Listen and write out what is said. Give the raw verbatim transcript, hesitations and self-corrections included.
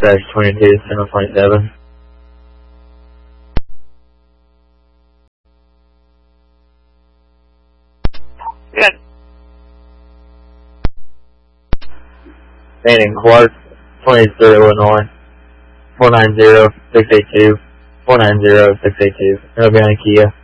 dispatch twenty-two, seven twenty-seven. Good. Manning Clark, twenty-three, Illinois, four nine zero, six eight two, four nine zero, six eight two. It'll be on a Kia.